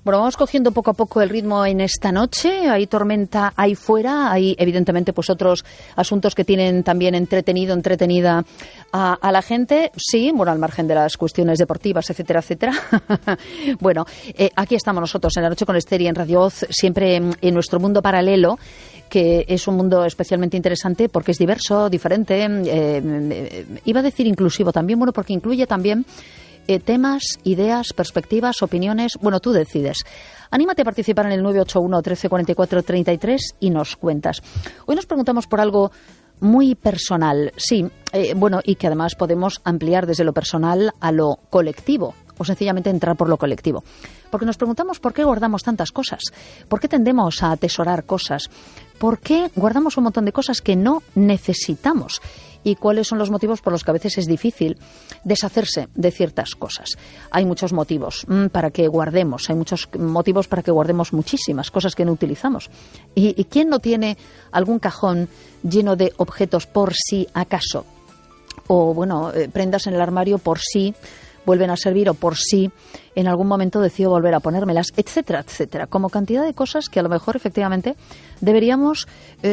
Bueno, vamos cogiendo poco a poco el ritmo en esta noche. Hay tormenta ahí fuera, hay evidentemente pues otros asuntos que tienen también entretenida a la gente. Sí, bueno, al margen de las cuestiones deportivas, etcétera, etcétera. Bueno, aquí estamos nosotros en La Noche con Esther y en Radio Voz, siempre en nuestro mundo paralelo, que es un mundo especialmente interesante porque es diverso, diferente, iba a decir inclusivo también, bueno, porque incluye también temas, ideas, perspectivas, opiniones. Bueno, tú decides. Anímate a participar en el 981 13 44 33 y nos cuentas. Hoy nos preguntamos por algo muy personal, sí, bueno, y que además podemos ampliar desde lo personal a lo colectivo, o sencillamente entrar por lo colectivo. Porque nos preguntamos por qué guardamos tantas cosas, por qué tendemos a atesorar cosas, por qué guardamos un montón de cosas que no necesitamos y cuáles son los motivos por los que a veces es difícil deshacerse de ciertas cosas. Hay muchos motivos para que guardemos, hay muchos motivos para que guardemos muchísimas cosas que no utilizamos. ¿Y quién no tiene algún cajón lleno de objetos por si acaso? O, bueno, prendas en el armario por si vuelven a servir o por si en algún momento decido volver a ponérmelas, etcétera, etcétera. Como cantidad de cosas que a lo mejor efectivamente deberíamos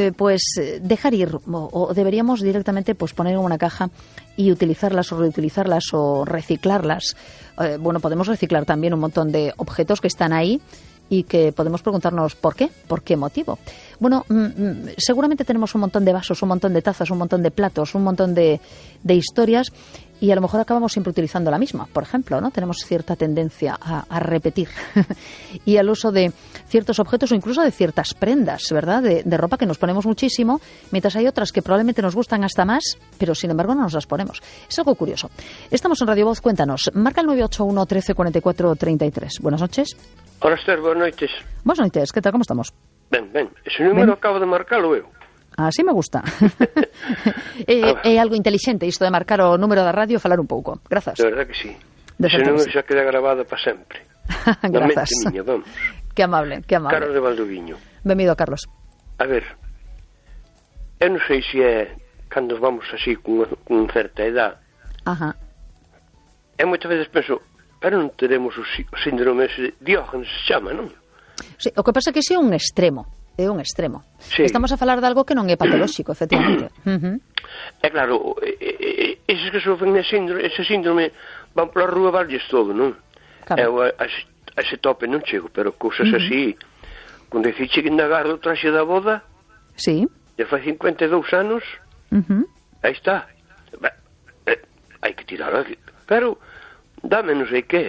dejar ir o deberíamos directamente pues poner en una caja y utilizarlas o reutilizarlas o reciclarlas. Bueno, podemos reciclar también un montón de objetos que están ahí y que podemos preguntarnos ¿por qué? ¿Por qué motivo? Bueno, seguramente tenemos un montón de vasos, un montón de tazas, un montón de platos, un montón de historias y a lo mejor acabamos siempre utilizando la misma, por ejemplo, ¿no? Tenemos cierta tendencia a repetir y al uso de ciertos objetos o incluso de ciertas prendas, ¿verdad? De ropa que nos ponemos muchísimo, mientras hay otras que probablemente nos gustan hasta más, pero sin embargo no nos las ponemos. Es algo curioso. Estamos en Radio Voz, cuéntanos. Marca el 981 13 44 33. Buenas noches. Hola, Esther, boas noites. Boas noites, que tal, como estamos? Ben, ese número acabo de marcalo eu. Así me gusta. É algo inteligente isto de marcar o número da radio e falar un pouco. Grazas. De verdad que sí. Ese número xa queda grabado para sempre. Grazas. Na mente miña, vamos. Que amable, que amable. Carlos de Valdoviño. Benvido, Carlos. A ver, eu non sei se é cando vamos así con certa edad. Ajá. E moitas veces penso, pero non teremos o síndrome de Diógenes, se chama, non? Sí, o que pasa é que ese é un extremo. É un extremo. Sí. Estamos a falar de algo que non é patolóxico, efectivamente. É claro, eses que sofren ese síndrome van pola rúa valles todo, non? Claro. Eu a ese tope non chego, pero cousas así, cando diciche que indagar o traxe da boda, Sí. já fai 52 anos, aí está. Hai que tirar, pero dame non sei que,